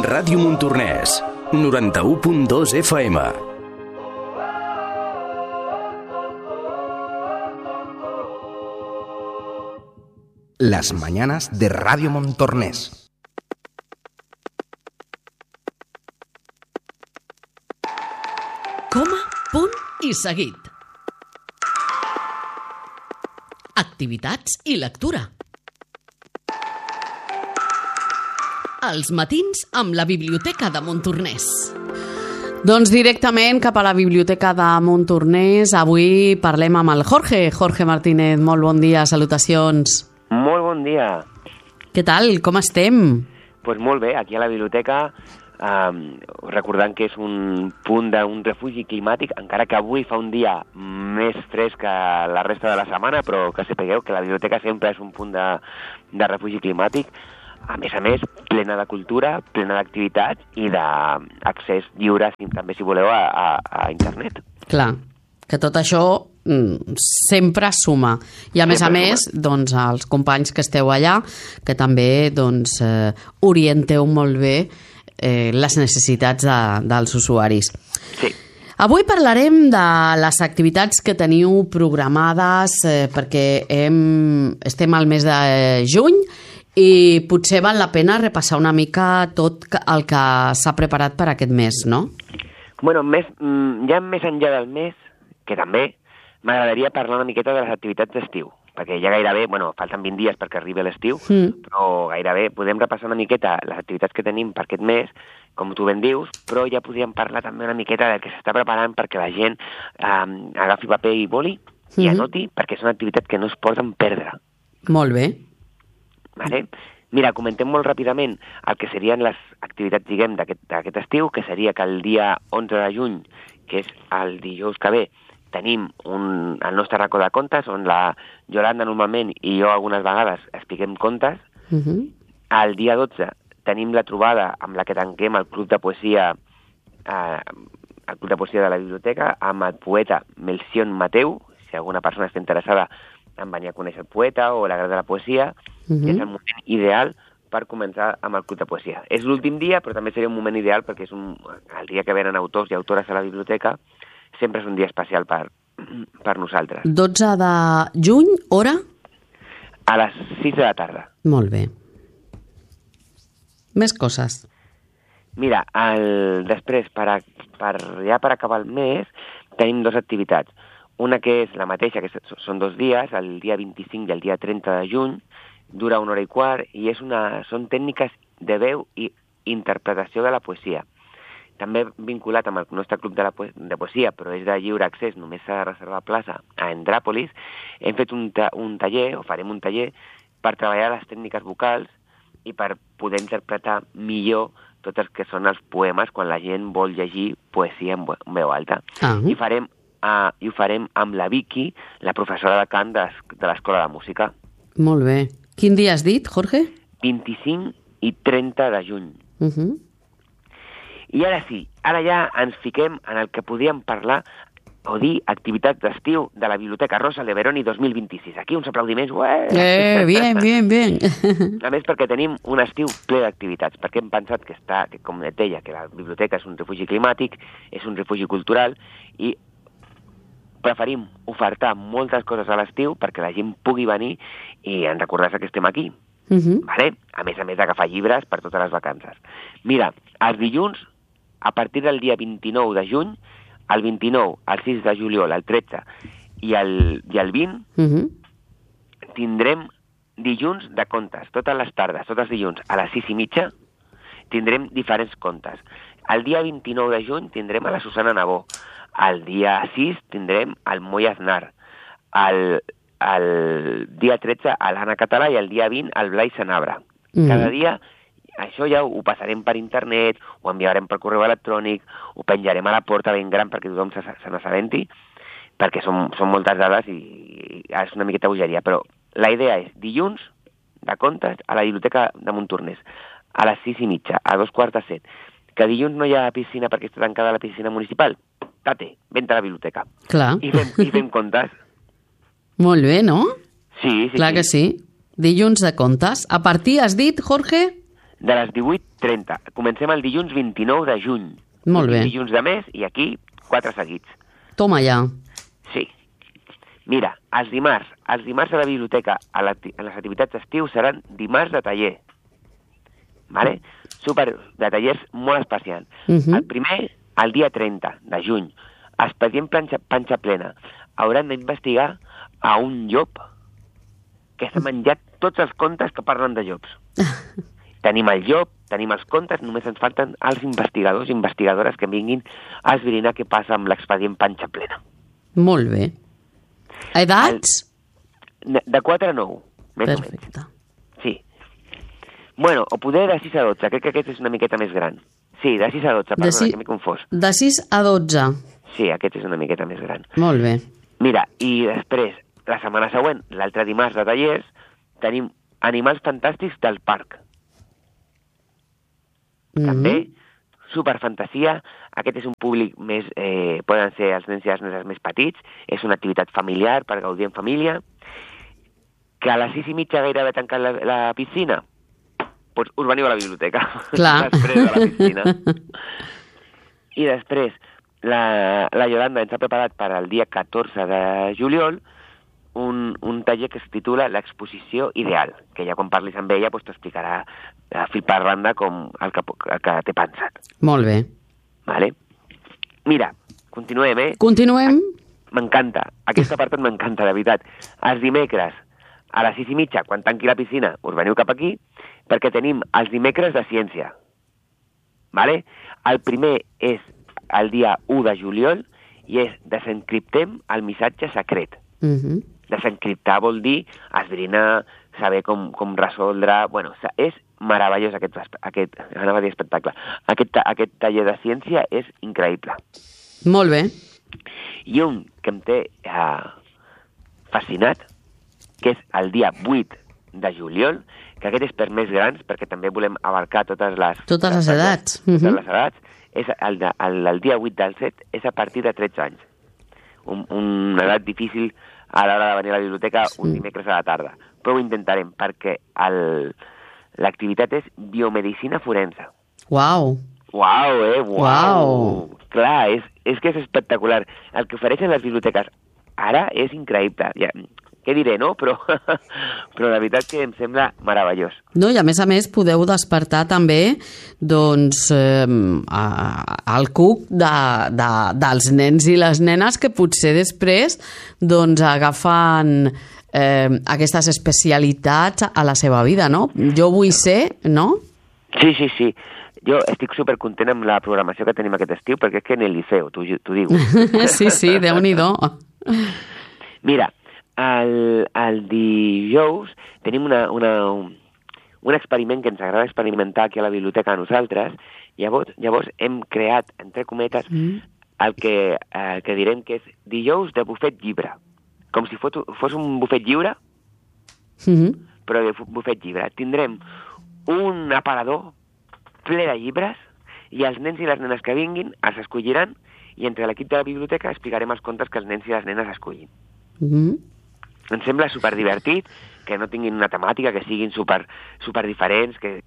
Ràdio Montornès, 91.2 FM. Las mañanas de Radio Montornès. Coma, punt i seguit. Activitats i lectura. Els matins amb la Biblioteca de Montornès. Doncs directament cap a la Biblioteca de Montornès. Avui parlem amb el Jorge Martínez. Molt bon dia, salutacions. Molt bon dia. Què tal? Com estem? Pues molt bé, aquí a la biblioteca, recordant que és un punt d'un refugi climàtic, encara que avui fa un dia més fresc que la resta de la setmana, però que sapigueu que la biblioteca sempre és un punt de refugi climàtic, a més, plena de cultura, plena d'activitats i d'accés lliure, també si voleu, a internet. Clar, que tot això sempre suma. I a més, doncs, els companys que esteu allà, que també doncs, orienteu molt bé les necessitats dels usuaris. Sí. Avui parlarem de les activitats que teniu programades perquè estem al mes de juny i potser val la pena repassar una mica tot el que s'ha preparat per aquest mes, no? Bueno, ja més enllà del mes, que també m'agradaria parlar una miqueta de les activitats d'estiu, perquè ja gairebé, falten 20 dies perquè arribi l'estiu, però gairebé podem repassar una miqueta les activitats que tenim per aquest mes, com tu ben dius, però ja podríem parlar també una miqueta del que s'està preparant perquè la gent agafi paper i boli i anoti, perquè és una activitat que no es poden perdre. Molt bé. Vale? Mira, comentem molt ràpidament el que serien les activitats, diguem, d'aquest estiu, que seria que el dia 11 de juny, que és el dijous que ve, tenim el nostre racó de contes, on la Yolanda normalment i jo algunes vegades expliquem contes. El dia 12 tenim la trobada amb la que tanquem el club de poesia de la biblioteca, amb el poeta Melcion Mateu, si alguna persona està interessada en venir a conèixer el poeta o l'agrada la poesia, és el moment ideal per començar amb el club de poesia. És l'últim dia, però també seria un moment ideal perquè és el dia que venen autors i autores a la biblioteca, sempre és un dia especial per nosaltres. 12 de juny, hora? A les 6 de la tarda. Molt bé. Més coses. Mira, després, per acabar el mes, tenim dues activitats. Una que és la mateixa, que són 2 dies, el dia 25 i el dia 30 de juny, dura 1 hora i quart, i són tècniques de veu i interpretació de la poesia. També vinculat amb el nostre club de poesia, però és de lliure accés, només s'ha de reservar plaça a Endràpolis. Hem fet un taller, o farem un taller, per treballar les tècniques vocals i per poder interpretar millor tots els que són els poemes quan la gent vol llegir poesia en veu alta. I ho farem amb la Vicky, la professora de cant de l'Escola de Música. Molt bé. Quin dia has dit, Jorge? 25 i 30 de juny. I ara sí, ara ja ens fiquem en el que podíem parlar o dir activitats d'estiu de la Biblioteca Rosa Leveroni 2026. Aquí uns aplaudiments. Bien. A més, perquè tenim un estiu ple d'activitats, perquè hem pensat que com et deia, que la biblioteca és un refugi climàtic, és un refugi cultural, i preferim ofertar moltes coses a l'estiu perquè la gent pugui venir i en recordar-se que estem aquí. Vale? A més d'agafar llibres per totes les vacances. Mira, els dilluns, a partir del dia 29 de juny, el 29, el 6 de juliol, el 13 i el 20, tindrem dilluns de contes, totes les tardes, tots els dilluns, a les 6:30, tindrem diferents contes. El dia 29 de juny tindrem a la Susana Nabó. El dia 6 tindrem el Moi Aznar. El dia 13 a l'Anna Català i el dia 20 el Blai Sanabra. Cada dia, això ja ho passarem per internet, ho enviarem per correu electrònic, ho penjarem a la porta ben gran perquè tothom se n'assabenti, perquè són moltes dades i és una miqueta bogeria. Però la idea és dilluns de contes a la Biblioteca de Montornès, a les 6:30, a 2:15. Que dilluns no hi ha piscina perquè està tancada la piscina municipal. Tate, vente a la biblioteca. Clar. I fem contes. Molt bé, no? Sí. Clar que sí. Dilluns de contes. A partir, has dit, Jorge? de les 18:30. Comencem el dilluns 29 de juny. Molt bé. Dilluns de mes i aquí 4 seguits. Toma ja. Sí. Mira, els dimarts a la biblioteca, en les activitats d'estiu, seran dimarts de taller. Vale? Super, de tallers molt especials. El primer, el dia 30 de juny, expedient panxa plena. Hauran d'investigar a un llop que s'ha menjat tots els contes que parlen de llops. Tenim el llop, tenim els contes, només ens falten els investigadors i investigadores que vinguin a esbrinar què passa amb l'expedient panxa plena. Molt bé. Edats? De 4 a 9, més o menys. Perfecte. Sí. Bueno, o poder de 6 a 12, crec que aquest és una miqueta més gran. Sí, de 6 a 12, perdona, que m'he confós. De 6 a 12. Sí, aquest és una miqueta més gran. Molt bé. Mira, i després, la setmana següent, l'altre dimarts de tallers, tenim Animals Fantàstics del Parc. També, superfantasia. Aquest és un públic més... poden ser els nens i les nenes més petits. És una activitat familiar per gaudir en família. Que a les 6:30 gairebé tancat la piscina, doncs us veniu a la biblioteca. Clar. Després de la piscina. I després, la Yolanda ens ha preparat per al dia 14 de juliol un taller que es titula L'exposició ideal, que ja quan parlis amb ella doncs t'explicarà a fil per randa com el que té pensat. Molt bé. Vale? Mira, continuem, Continuem. M'encanta. Aquest apartat m'encanta, de veritat. Els dimecres, a les 6:30, quan tanqui la piscina, us veniu cap aquí, perquè tenim els dimecres de ciència. Vale? El primer és el dia 1 de juliol i és Desencriptem el missatge secret. Desencriptar vol dir esbrinar, saber com resoldre... Bueno, és meravellós aquest anava a dir espectacle. Aquest taller de ciència és increïble. Molt bé. I un que em té fascinat, que és el dia 8 de juliol, que aquest és per més grans, perquè també volem abarcar totes les edats. Totes les edats. És el dia 8 del 7 és a partir de 13 anys. Una edat difícil a l'hora de venir a la biblioteca un dimecres a la tarda. Però ho intentarem, perquè l'activitat és biomedicina forense. Uau! Uau, Uau! Clar, és que és espectacular. El que ofereixen les biblioteques ara és increïble. Ja, què diré, no? Però la veritat que em sembla meravellós. No, i a més podeu despertar també doncs, el cuc dels nens i les nenes que potser després doncs, agafen aquestes especialitats a la seva vida, no? Jo vull ser, no? Sí. Jo estic supercontent amb la programació que tenim aquest estiu, perquè és que en el liceu, t'ho dic. Sí, Déu-n'hi-do. Mira, el dijous tenim un experiment que ens agrada experimentar aquí a la biblioteca a nosaltres. Llavors hem creat, entre cometes, el que direm que és dijous de bufet llibre. Com si fos un bufet lliure, però de bufet llibre. Tindrem un aparador ple de llibres i els nens i les nenes que vinguin els escolliran i entre l'equip de la biblioteca explicarem els contes que els nens i les nenes escollin. Em sembla superdivertit, que no tinguin una temàtica, que siguin super diferents, que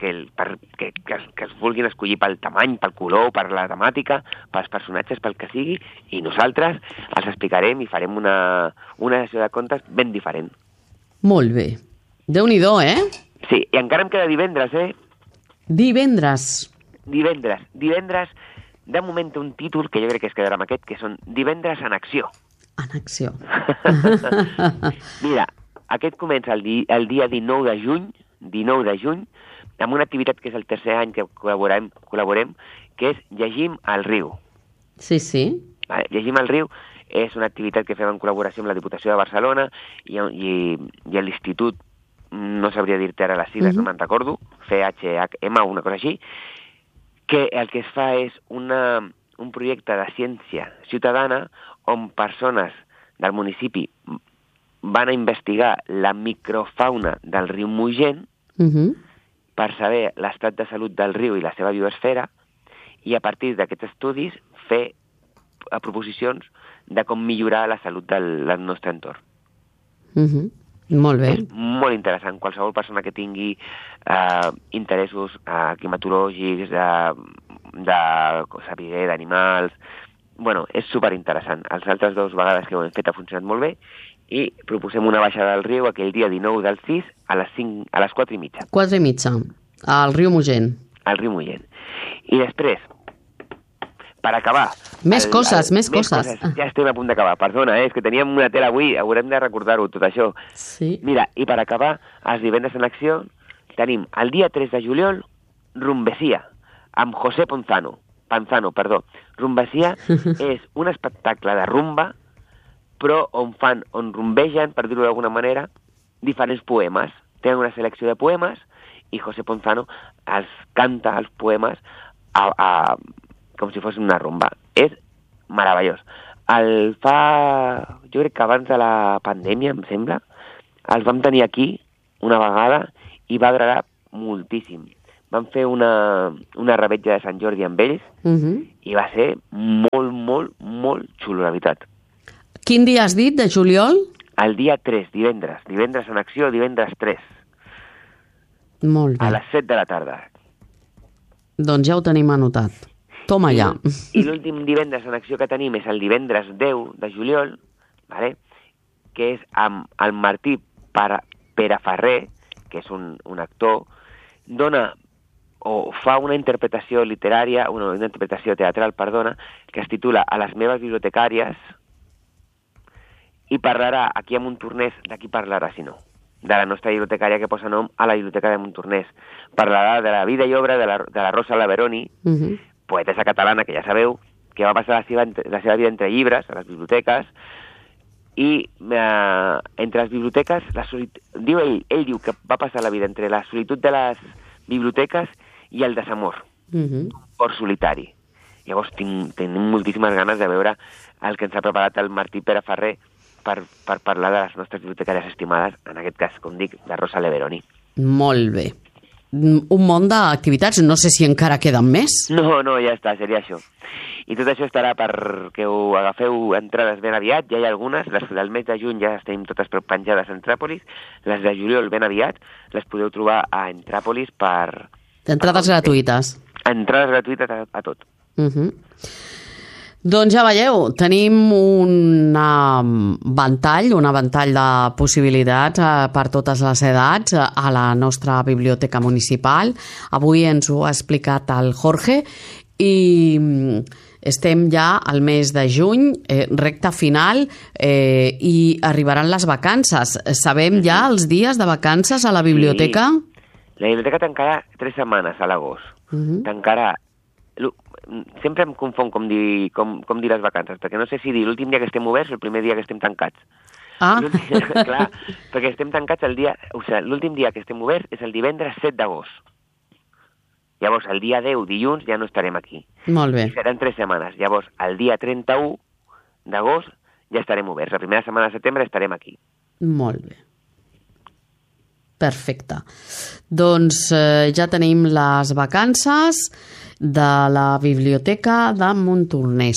es vulguin escollir pel tamany, pel color, per la temàtica, pels personatges, pel que sigui, i nosaltres els explicarem i farem una sessió de contes ben diferent. Molt bé. Déu-n'hi-do, Sí, i encara em queda divendres, Divendres, de moment té un títol que jo crec que es quedarà amb aquest, que són Divendres en acció. En acció. Mira, aquest comença el dia 19 de juny, amb una activitat que és el tercer any que col·laborem, que és Llegim al riu. Sí. Vale, Llegim al riu és una activitat que fem en col·laboració amb la Diputació de Barcelona i l'Institut, no sabria dir-te ara les sigles, no me'n recordo, CHM o una cosa així, que el que es fa és un projecte de ciència ciutadana on persones del municipi van a investigar la microfauna del riu Moixent per saber l'estat de salut del riu i la seva biosfera i a partir d'aquests estudis fer proposicions de com millorar la salut del nostre entorn. Molt bé. És molt interessant. Qualsevol persona que tingui interessos climatològics, de saber d'animals... Bueno, és superinteressant. Les altres 2 vegades que ho hem fet ha funcionat molt bé i proposem una baixada del riu aquell dia 19 del 6 a les 4:30. 4:30, al riu Mugent. Al riu Mugent. I després, per acabar... Més coses. Ja estem a punt d'acabar. Perdona, és que teníem una tela avui, haurem de recordar-ho, tot això. Sí. Mira, i per acabar, els divendres en acció, tenim el dia 3 de juliol, Rumbesia, amb José Panzano. Rumbesia és un espectacle de rumba, però on rumbegen, per dir-ho d'alguna manera, diferents poemes. Tenen una selecció de poemes i José Panzano els canta els poemes com si fos una rumba. És meravellós. Jo crec que abans de la pandèmia, em sembla, els vam tenir aquí una vegada i va agradar moltíssim. Vam fer una revetlla de Sant Jordi amb ells i va ser molt xulo, la veritat. Quin dia has dit, de juliol? El dia 3, divendres. Divendres en acció, divendres 3. Molt bé. A les 7 de la tarda. Doncs ja ho tenim anotat. Toma ja. I l'últim divendres en acció que tenim és el divendres 10 de juliol, vale? Que és amb el Martí Peraferrer, que és un actor, fa una interpretació literària, una interpretació teatral, que es titula A les meves bibliotecàries, i parlarà aquí a Montornès, d'aquí parlarà, si no, de la nostra bibliotecària que posa nom a la biblioteca de Montornès. Parlarà de la vida i obra de la Rosa Leveroni, poetessa catalana, que ja sabeu, que va passar la seva vida entre llibres, a les biblioteques, i entre les biblioteques, ell diu que va passar la vida entre la solitud de les biblioteques i el desamor, por solitari. Llavors tenim moltíssimes ganes de veure el que ens ha preparat el Martí Peraferrer per parlar de les nostres bibliotecàries estimades, en aquest cas, com dic, de Rosa Leveroni. Molt bé. Un munt d'activitats, no sé si encara queden més. No, ja està, seria això. I tot això estarà perquè ho agafeu entrades ben aviat, ja hi ha algunes, les del mes de juny ja estem totes penjades a Entràpolis, les de juliol ben aviat, les podeu trobar a Entràpolis per... Entrades gratuïtes. Entrades gratuïtes a tot. Doncs ja veieu, tenim un ventall de possibilitats per totes les edats a la nostra biblioteca municipal. Avui ens ho ha explicat el Jorge i estem ja al mes de juny, recta final, i arribaran les vacances. Sabem ja els dies de vacances a la biblioteca? Sí. La biblioteca tancarà 3 setmanes a l'agost. Tancarà... Sempre em confon com dir les vacances, perquè no sé si dir l'últim dia que estem oberts o el primer dia que estem tancats. Clar, perquè estem tancats l'últim dia que estem oberts és el divendres 7 d'agost. Llavors, el dia 10, dilluns, ja no estarem aquí. Molt bé. Seran 3 setmanes. Llavors, el dia 31 d'agost ja estarem oberts. La primera setmana de setembre estarem aquí. Molt bé. Perfecte. Doncs ja tenim les vacances de la Biblioteca de Montornès.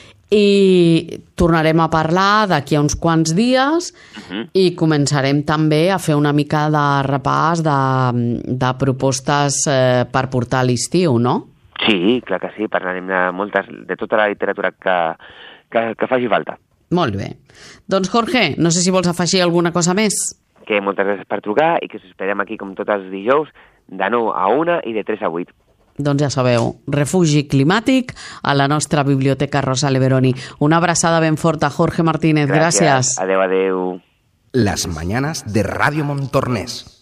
I tornarem a parlar d'aquí a uns quants dies i començarem també a fer una mica de repàs de propostes per portar a l'estiu, no? Sí, clar que sí. Parlarem de tota la literatura que faci falta. Molt bé. Doncs Jorge, no sé si vols afegir alguna cosa més. Que moltes gràcies per trucar i que us esperem aquí com tots els dijous de 9 a 1 i de 3 a 8. Doncs ja sabeu, refugi climàtic a la nostra biblioteca Rosa Leveroni. Una abraçada ben forta, Jorge Martínez. Gràcies. Adéu. Las mañanas de Radio Montornès.